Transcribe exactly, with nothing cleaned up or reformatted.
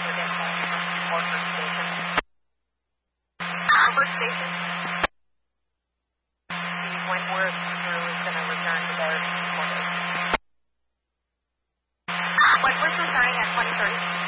get calls from Orford Station. Orford Station. The Wentworth crew is going to return to their quarters. Wentworth returning at twenty thirty.